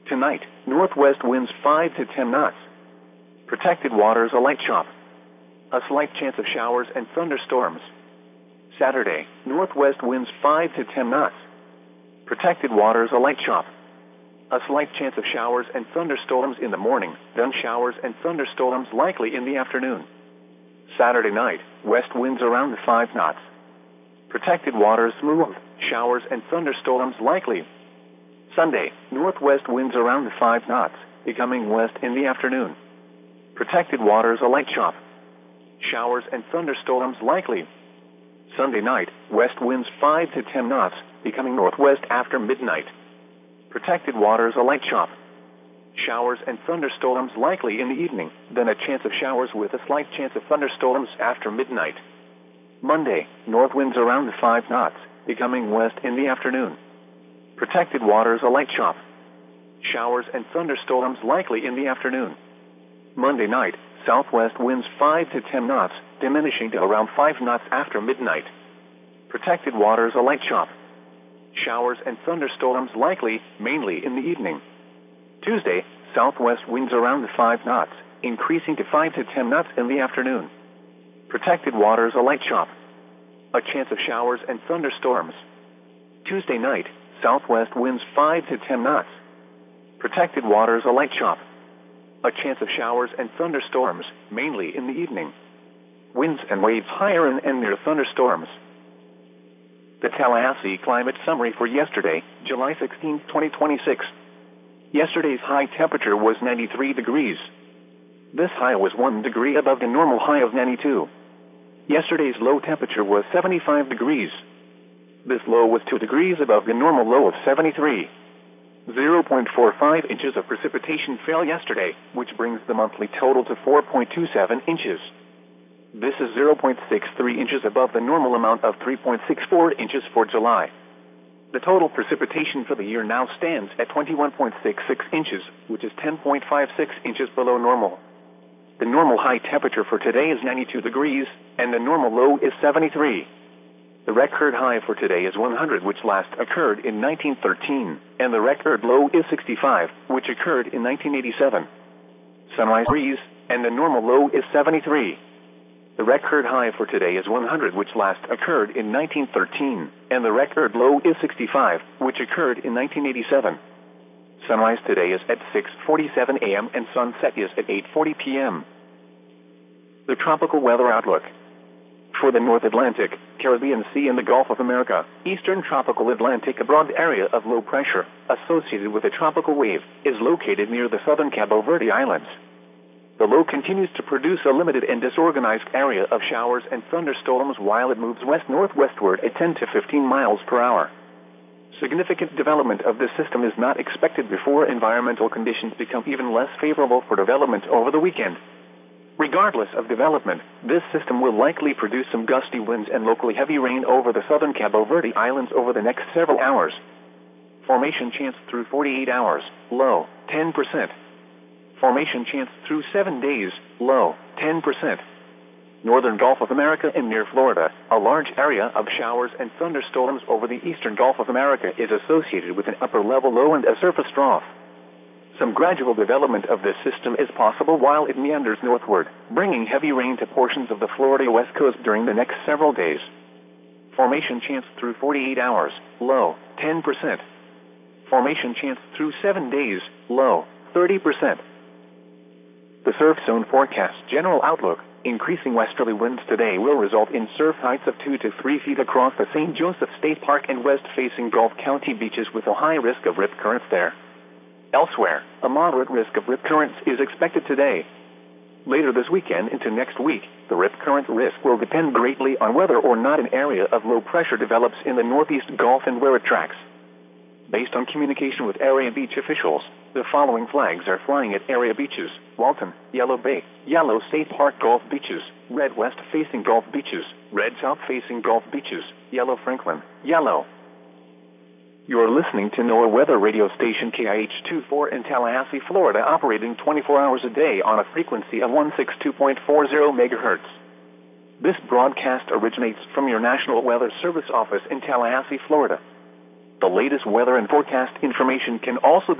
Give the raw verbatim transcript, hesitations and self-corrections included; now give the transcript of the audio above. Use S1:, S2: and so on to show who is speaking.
S1: Tonight, northwest winds five to ten knots. Protected waters a light chop. A slight chance of showers and thunderstorms. Saturday, northwest winds five to ten knots. Protected waters a light chop. A slight chance of showers and thunderstorms in the morning, then showers and thunderstorms likely in the afternoon. Saturday night, west winds around five knots. Protected waters smooth, showers and thunderstorms likely. Sunday, northwest winds around five knots, becoming west in the afternoon. Protected waters a light chop. Showers and thunderstorms likely. Sunday night, west winds five to ten knots, becoming northwest after midnight. Protected waters a light chop. Showers and thunderstorms likely in the evening, then a chance of showers with a slight chance of thunderstorms after midnight. Monday, north winds around five knots, becoming west in the afternoon. Protected waters a light chop. Showers and thunderstorms likely in the afternoon. Monday night, southwest winds five to ten knots, diminishing to around five knots after midnight. Protected waters a light chop. Showers and thunderstorms likely, mainly in the evening. Tuesday, southwest winds around five knots, increasing to five to ten knots in the afternoon. Protected waters a light chop. A chance of showers and thunderstorms. Tuesday night, southwest winds five to ten knots. Protected waters a light chop. A chance of showers and thunderstorms, mainly in the evening. Winds and waves higher and, and near thunderstorms. The Tallahassee Climate Summary for yesterday, July sixteenth, twenty twenty-six. Yesterday's high temperature was ninety-three degrees. This high was one degree above the normal high of ninety-two. Yesterday's low temperature was seventy-five degrees. This low was two degrees above the normal low of seventy-three. zero point four five inches of precipitation fell yesterday, which brings the monthly total to four point two seven inches. This is zero point six three inches above the normal amount of three point six four inches for July. The total precipitation for the year now stands at twenty-one point six six inches, which is ten point five six inches below normal. The normal high temperature for today is ninety-two degrees, and the normal low is seventy-three. The record high for today is one hundred, which last occurred in nineteen thirteen, and the record low is sixty-five, which occurred in nineteen eighty-seven. Sunrise breeze, and the normal low is seventy-three. The record high for today is one hundred, which last occurred in nineteen thirteen, and the record low is sixty-five, which occurred in nineteen eighty-seven. Sunrise today is at six forty-seven a m and sunset is at eight forty p m The tropical weather outlook. For the North Atlantic, Caribbean Sea and the Gulf of America, Eastern Tropical Atlantic, a broad area of low pressure, associated with a tropical wave, is located near the southern Cabo Verde Islands. The low continues to produce a limited and disorganized area of showers and thunderstorms while it moves west-northwestward at ten to fifteen miles per hour. Significant development of this system is not expected before environmental conditions become even less favorable for development over the weekend. Regardless of development, this system will likely produce some gusty winds and locally heavy rain over the southern Cabo Verde Islands over the next several hours. Formation chance through forty-eight hours, low, ten percent. Formation chance through seven days, low, ten percent. Northern Gulf of America and near Florida, a large area of showers and thunderstorms over the eastern Gulf of America is associated with an upper-level low and a surface trough. Some gradual development of this system is possible while it meanders northward, bringing heavy rain to portions of the Florida West Coast during the next several days. Formation chance through forty-eight hours, low, ten percent. Formation chance through seven days, low, thirty percent. The surf zone forecast general outlook. Increasing westerly winds today will result in surf heights of two to three feet across the Saint Joseph State Park and west-facing Gulf County beaches with a high risk of rip currents there. Elsewhere, a moderate risk of rip currents is expected today. Later this weekend into next week, the rip current risk will depend greatly on whether or not an area of low pressure develops in the northeast Gulf and where it tracks. Based on communication with area beach officials, the following flags are flying at area beaches: Walton, Yellow Bay, Yellow State Park Gulf Beaches, Red West-facing Gulf Beaches, Red South-facing Gulf Beaches, Yellow Franklin, Yellow. You're listening to NOAA Weather Radio Station K I H twenty-four in Tallahassee, Florida, operating twenty-four hours a day on a frequency of one sixty-two point four zero megahertz. This broadcast originates from your National Weather Service office in Tallahassee, Florida. The latest weather and forecast information can also be